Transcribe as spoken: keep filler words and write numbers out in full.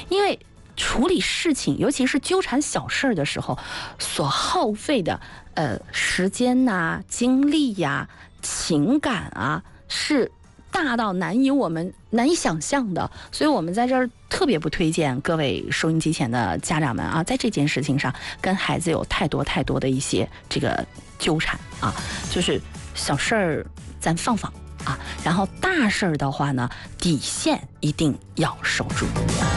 因为处理事情，尤其是纠缠小事儿的时候，所耗费的呃时间呐、啊、精力呀、啊、情感啊，是大到难以我们难以想象的。所以我们在这儿特别不推荐各位收音机前的家长们啊，在这件事情上跟孩子有太多太多的一些这个纠缠啊，就是小事儿咱放放啊，然后大事儿的话呢，底线一定要守住。